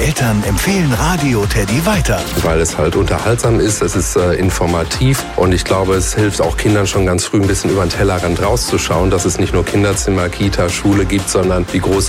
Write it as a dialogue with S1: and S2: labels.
S1: Eltern empfehlen Radio Teddy weiter.
S2: Weil es halt unterhaltsam ist, es ist informativ und ich glaube, es hilft auch Kindern schon ganz früh ein bisschen über den Tellerrand rauszuschauen, dass es nicht nur Kinderzimmer, Kita, Schule gibt, sondern die große